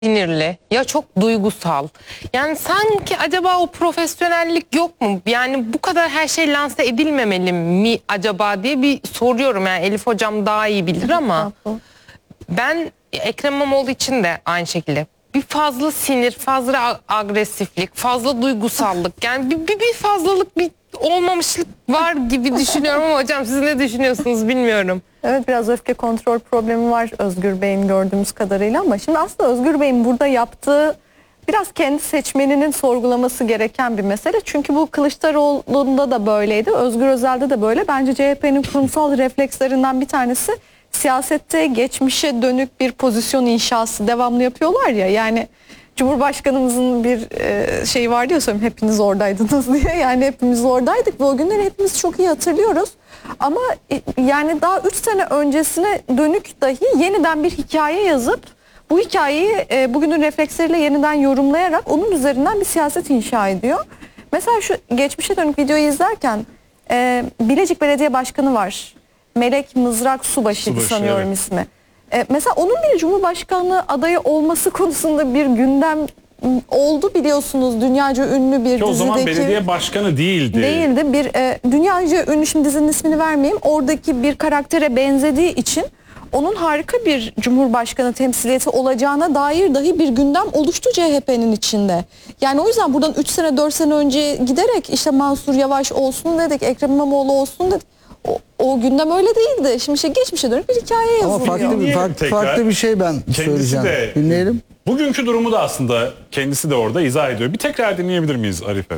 sinirli ya çok duygusal. Yani sanki acaba o profesyonellik yok mu? Yani bu kadar her şey lanse edilmemeli mi acaba diye bir soruyorum. Yani Elif hocam daha iyi bilir ama ben Ekrem İmamoğlu için de aynı şekilde. Bir fazla sinir, fazla agresiflik, fazla duygusallık. Yani bir fazlalık, bir olmamışlık var gibi düşünüyorum ama hocam siz ne düşünüyorsunuz bilmiyorum. Evet, biraz öfke kontrol problemi var Özgür Bey'in gördüğümüz kadarıyla ama şimdi aslında Özgür Bey'in burada yaptığı biraz kendi seçmeninin sorgulaması gereken bir mesele. Çünkü bu Kılıçdaroğlu'nda da böyleydi, Özgür Özel'de de böyle. Bence CHP'nin kurumsal reflekslerinden bir tanesi siyasette geçmişe dönük bir pozisyon inşası devamlı yapıyorlar ya. Yani Cumhurbaşkanımızın bir şeyi vardı ya, söyleyeyim, hepiniz oradaydınız diye. Yani hepimiz oradaydık ve o günleri hepimiz çok iyi hatırlıyoruz. Ama yani daha 3 sene öncesine dönük dahi yeniden bir hikaye yazıp bu hikayeyi bugünün refleksleriyle yeniden yorumlayarak onun üzerinden bir siyaset inşa ediyor. Mesela şu geçmişe dönük videoyu izlerken Bilecik Belediye Başkanı var. Melek Mızrak Subaşı'ydı sanıyorum, evet, ismi. Mesela onun bile Cumhurbaşkanlığı adayı olması konusunda bir gündem oldu, biliyorsunuz. Dünyaca ünlü bir dizideki... O zaman belediye başkanı değildi. Değildi. Bir dünyaca ünlü, şimdi dizinin ismini vermeyeyim, oradaki bir karaktere benzediği için onun harika bir Cumhurbaşkanı temsiliyeti olacağına dair dahi bir gündem oluştu CHP'nin içinde. Yani o yüzden buradan 3 sene 4 sene önce giderek işte Mansur Yavaş olsun dedik, Ekrem İmamoğlu olsun dedik. O gündem öyle değildi. Şimdi işte geçmişe dönük bir hikaye yazılıyor. Ama farklı bir şey ben söyleyeceğim. Dinleyelim. Bugünkü durumu da aslında kendisi de orada izah ediyor. Bir tekrar dinleyebilir miyiz Arife?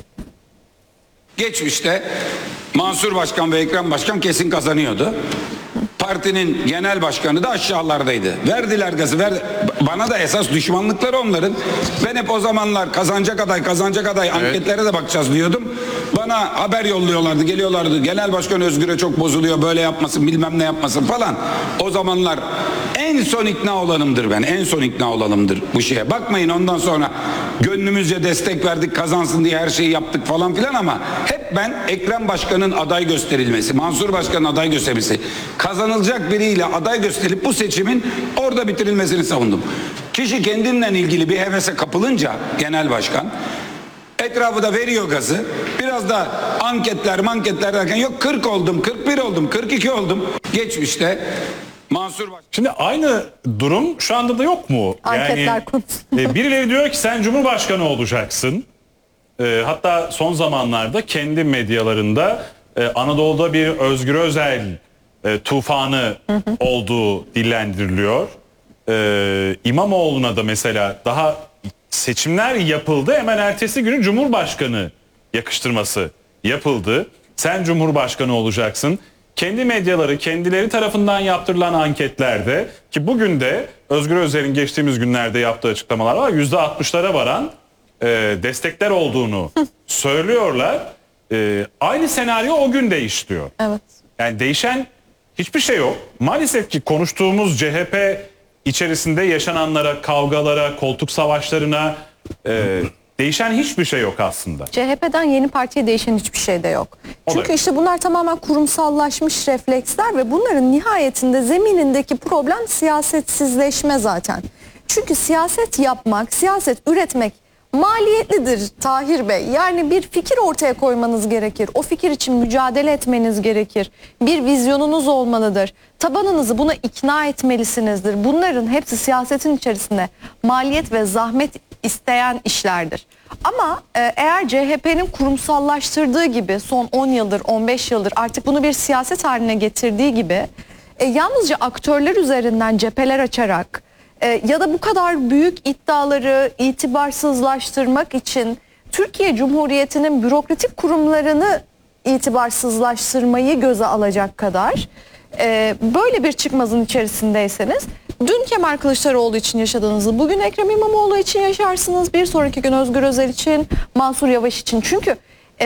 Geçmişte Mansur Başkan ve Ekrem Başkan kesin kazanıyordu. Partinin genel başkanı da aşağılardaydı. Verdiler gazı. Bana da esas düşmanlıkları onların. Ben hep o zamanlar kazanacak aday anketlere de bakacağız diyordum. Bana haber yolluyorlardı, geliyorlardı. Genel başkan Özgür'e çok bozuluyor, böyle yapmasın, bilmem ne yapmasın falan. O zamanlar en son ikna olanımdır ben. En son ikna olanımdır bu şeye. Bakmayın ondan sonra gönlümüzce destek verdik, kazansın diye her şeyi yaptık falan filan ama hep ben Ekrem Başkan'ın aday gösterilmesi, Mansur Başkan'ın aday gösterilmesi, kazanılacak biriyle aday gösterilip bu seçimin orada bitirilmesini savundum. Kişi kendinden ilgili bir hevese kapılınca genel başkan etrafı da veriyor gazı. Biraz da anketler derken yok 40 oldum, 41 oldum, 42 oldum. Geçmişte Mansur Başkan... Şimdi aynı durum şu anda da yok mu? Anketler konusunda. Birileri diyor ki sen Cumhurbaşkanı olacaksın. Hatta son zamanlarda kendi medyalarında Anadolu'da bir Özgür Özel tufanı olduğu dillendiriliyor. İmamoğlu'na da mesela daha seçimler yapıldı, hemen ertesi günü Cumhurbaşkanı yakıştırması yapıldı. Sen Cumhurbaşkanı olacaksın. Kendi medyaları kendileri tarafından yaptırılan anketlerde, ki bugün de Özgür Özel'in geçtiğimiz günlerde yaptığı açıklamalar var, %60'lara varan destekler olduğunu söylüyorlar. Aynı senaryo o gün de işliyor. Evet. Yani değişen hiçbir şey yok. Maalesef ki konuştuğumuz CHP içerisinde yaşananlara, kavgalara, koltuk savaşlarına değişen hiçbir şey yok aslında. CHP'den yeni partiye değişen hiçbir şey de yok. Çünkü işte bunlar tamamen kurumsallaşmış refleksler ve bunların nihayetinde zeminindeki problem siyasetsizleşme zaten. Çünkü siyaset yapmak, siyaset üretmek maliyetlidir Tahir Bey. Yani bir fikir ortaya koymanız gerekir. O fikir için mücadele etmeniz gerekir. Bir vizyonunuz olmalıdır. Tabanınızı buna ikna etmelisinizdir. Bunların hepsi siyasetin içerisinde maliyet ve zahmet isteyen işlerdir. Ama eğer CHP'nin kurumsallaştırdığı gibi son 10 yıldır, 15 yıldır artık bunu bir siyaset haline getirdiği gibi yalnızca aktörler üzerinden cepheler açarak ya da bu kadar büyük iddiaları itibarsızlaştırmak için Türkiye Cumhuriyeti'nin bürokratik kurumlarını itibarsızlaştırmayı göze alacak kadar böyle bir çıkmazın içerisindeyseniz dün Kemal Kılıçdaroğlu için yaşadığınızı bugün Ekrem İmamoğlu için yaşarsınız, bir sonraki gün Özgür Özel için, Mansur Yavaş için. Çünkü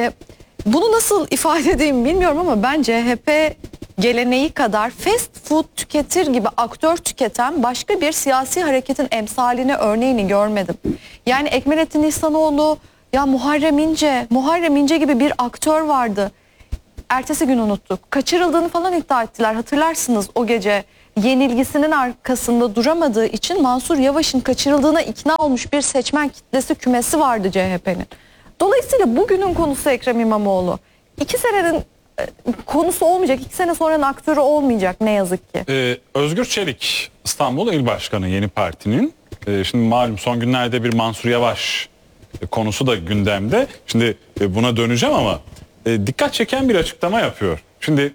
bunu nasıl ifade edeyim bilmiyorum ama ben CHP geleneği kadar fast food tüketir gibi aktör tüketen başka bir siyasi hareketin emsalini, örneğini görmedim. Yani Ekmelettin İhsanoğlu, ya Muharrem İnce gibi bir aktör vardı. Ertesi gün unuttuk. Kaçırıldığını falan iddia ettiler. Hatırlarsınız o gece yenilgisinin arkasında duramadığı için Mansur Yavaş'ın kaçırıldığına ikna olmuş bir seçmen kitlesi kümesi vardı CHP'nin. Dolayısıyla bugünün konusu Ekrem İmamoğlu. 2 senenin konusu olmayacak, 2 sene sonranın aktörü olmayacak ne yazık ki. Özgür Çelik İstanbul İl Başkanı yeni partinin. Şimdi malum son günlerde bir Mansur Yavaş konusu da gündemde. Şimdi buna döneceğim ama dikkat çeken bir açıklama yapıyor. Şimdi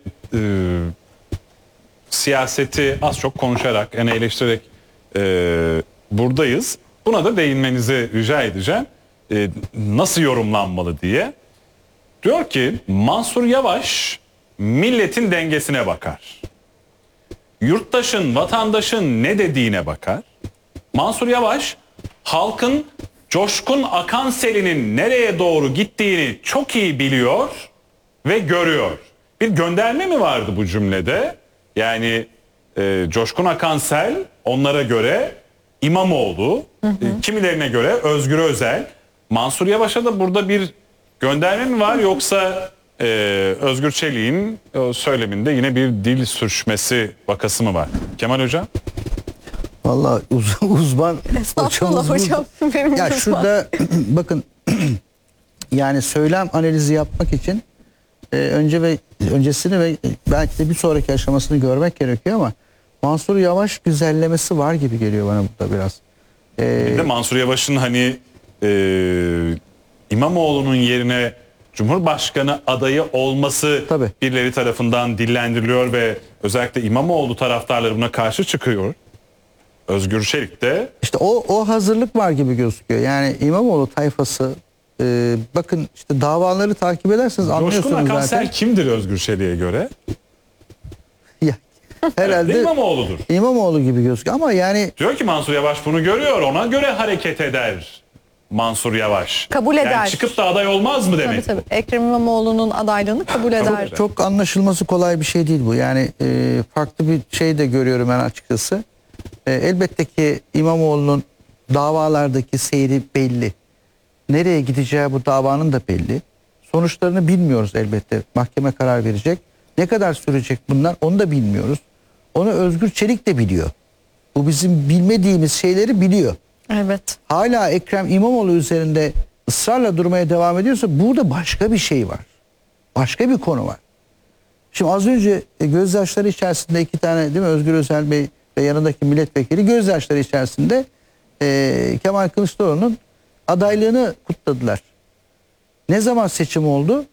siyaseti az çok konuşarak, yani eleştirerek buradayız. Buna da değinmenizi rica edeceğim. Nasıl yorumlanmalı diye. Diyor ki Mansur Yavaş milletin dengesine bakar. Yurttaşın, vatandaşın ne dediğine bakar. Mansur Yavaş halkın coşkun akan selinin nereye doğru gittiğini çok iyi biliyor ve görüyor. Bir gönderme mi vardı bu cümlede? Yani coşkun akan sel onlara göre İmamoğlu, kimilerine göre Özgür Özel. Mansur Yavaş'a da burada bir gönderme mi var yoksa Özgür Çelik'in söyleminde yine bir dil sürçmesi vakası mı var? Kemal Hocam? Vallahi uzman Estağfurullah hocamız hocam. burada. Benim Ya uzman. şurada bakın yani söylem analizi yapmak için öncesini ve belki de bir sonraki aşamasını görmek gerekiyor ama Mansur Yavaş güzellemesi var gibi geliyor bana burada biraz. Bir de Mansur Yavaş'ın hani İmamoğlu'nun yerine Cumhurbaşkanı adayı olması Tabii. birileri tarafından dillendiriliyor ve özellikle İmamoğlu taraftarları buna karşı çıkıyor. Özgür Çelik de İşte o hazırlık var gibi gözüküyor. Yani İmamoğlu tayfası bakın işte davaları takip ederseniz Coşkun anlıyorsunuz Akansel zaten. kimdir Özgür Çelik'e göre? Ya, herhalde İmamoğlu'dur. İmamoğlu gibi gözüküyor ama yani Diyor ki Mansur Yavaş bunu görüyor, ona göre hareket eder Mansur Yavaş. Kabul eder. Yani çıkıp da aday olmaz mı Tabii demek? tabii. Ekrem İmamoğlu'nun adaylığını kabul eder. çok anlaşılması kolay bir şey değil bu. Yani farklı bir şey de görüyorum ben açıkçası. Elbette ki İmamoğlu'nun davalardaki seyri belli. Nereye gideceği bu davanın da belli. Sonuçlarını bilmiyoruz elbette. Mahkeme karar verecek. Ne kadar sürecek bunlar onu da bilmiyoruz. Onu Özgür Çelik de biliyor. Bu bizim bilmediğimiz şeyleri biliyor. Evet. Hala Ekrem İmamoğlu üzerinde ısrarla durmaya devam ediyorsa burada başka bir şey var. Başka bir konu var. Şimdi az önce gözyaşları içerisinde 2 tane değil mi Özgür Özel Bey ve yanındaki milletvekili gözyaşları içerisinde Kemal Kılıçdaroğlu'nun adaylığını kutladılar. Ne zaman seçim oldu?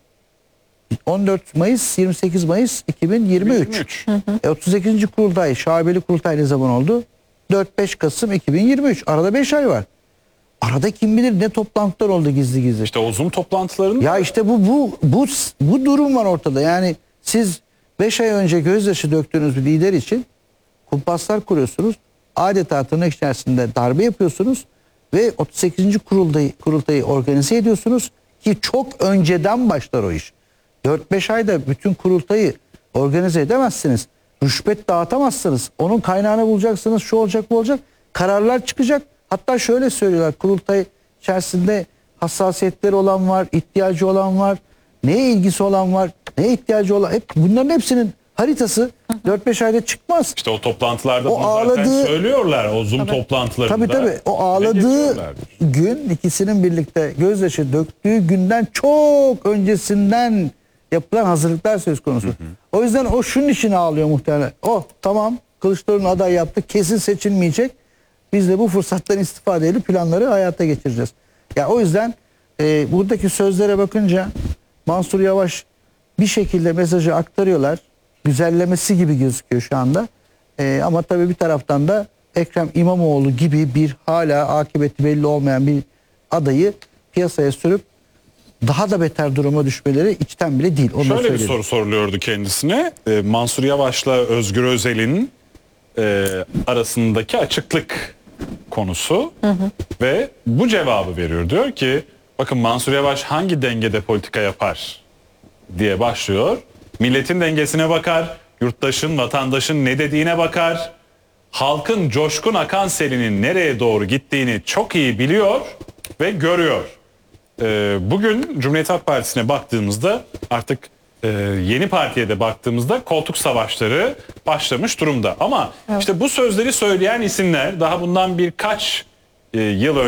14 Mayıs 28 Mayıs 2023. 38. kurultay, şaibeli kurultay ne zaman oldu? 4-5 Kasım 2023. Arada 5 ay var. Arada kim bilir ne toplantılar oldu gizli gizli. İşte o Zoom toplantılarında Ya işte bu durum var ortada. Yani siz 5 ay önce gözyaşı döktüğünüz bir lider için kumpaslar kuruyorsunuz. Adeta tırnak içerisinde darbe yapıyorsunuz ve 38. kurultayı organize ediyorsunuz ki çok önceden başlar o iş. 4-5 ayda bütün kurultayı organize edemezsiniz. Rüşvet dağıtamazsınız. Onun kaynağını bulacaksınız. Şu olacak, bu olacak. Kararlar çıkacak. Hatta şöyle söylüyorlar. Kurultay içerisinde hassasiyetleri olan var, ihtiyacı olan var, neye ilgisi olan var, neye ihtiyacı olan. Hep bunların hepsinin haritası 4-5 ayda çıkmaz. İşte o toplantılarda O bunu zaten ağladığı- söylüyorlar. O Zoom toplantılarında. Tabii. O Dile ağladığı getiriyorlardır. gün ikisinin birlikte gözyaşı döktüğü günden çok öncesinden yapılan hazırlıklar söz konusu. O yüzden o şunun için ağlıyor muhtemelen. Tamam Kılıçdaroğlu'nun aday yaptı kesin seçilmeyecek. Biz de bu fırsattan istifade edip planları hayata geçireceğiz. Ya o yüzden buradaki sözlere bakınca Mansur Yavaş bir şekilde mesajı aktarıyorlar. Güzellemesi gibi gözüküyor şu anda. Ama tabii bir taraftan da Ekrem İmamoğlu gibi bir hala akıbeti belli olmayan bir adayı piyasaya sürüp daha da beter duruma düşmeleri içten bile değil. Onu da Şöyle bir söyleyelim. soru soruluyordu kendisine. Mansur Yavaş'la Özgür Özel'in arasındaki açıklık konusu ve bu cevabı veriyor. Diyor ki bakın Mansur Yavaş hangi dengede politika yapar diye başlıyor. Milletin dengesine bakar, yurttaşın, vatandaşın ne dediğine bakar. Halkın coşkun akan selinin nereye doğru gittiğini çok iyi biliyor ve görüyor. Bugün Cumhuriyet Halk Partisi'ne baktığımızda artık Yeni Parti'ye de baktığımızda koltuk savaşları başlamış durumda. Ama işte bu sözleri söyleyen isimler daha bundan birkaç yıl